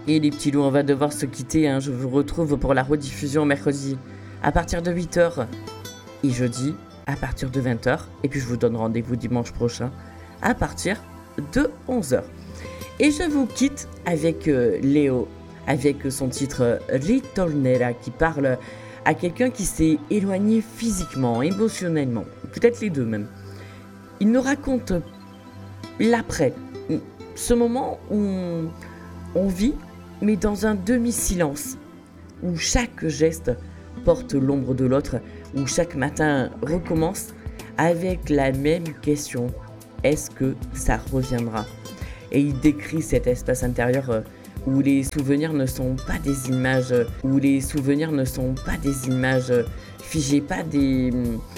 Et les petits loups, on va devoir se quitter, hein. Je vous retrouve pour la rediffusion mercredi à partir de 8h et jeudi à partir de 20h. Et puis je vous donne rendez-vous dimanche prochain à partir de 11h. Et je vous quitte avec Léo, avec son titre Ritornera, qui parle à quelqu'un qui s'est éloigné physiquement, émotionnellement, peut-être les deux même. Il nous raconte l'après, ce moment où on vit, mais dans un demi-silence, où chaque geste porte l'ombre de l'autre, où chaque matin recommence avec la même question: est-ce que ça reviendra? Et il décrit cet espace intérieur où les souvenirs ne sont pas des images, figées, pas des